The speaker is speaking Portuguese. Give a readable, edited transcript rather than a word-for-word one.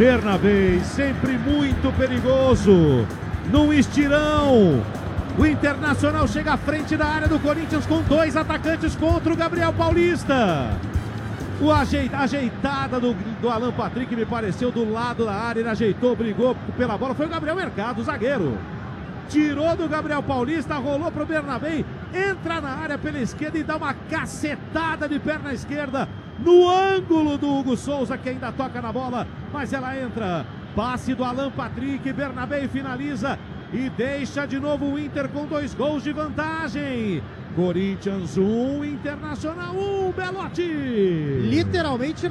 Bernabé, sempre muito perigoso. Num estirão. O Internacional chega à frente da área do Corinthians com 2 atacantes contra o Gabriel Paulista. A ajeitada do Alan Patrick me pareceu do lado da área. Ele ajeitou, brigou pela bola. Foi o Gabriel Mercado, o zagueiro. Tirou do Gabriel Paulista, rolou para o Bernabé. Entra na área pela esquerda e dá uma cacetada de perna esquerda no ângulo do Hugo Souza, que ainda toca na bola, mas ela entra. Passe do Alan Patrick, Bernabé finaliza e deixa de novo o Inter com 2 gols de vantagem. Corinthians 1, Internacional 1, Belotti. Literalmente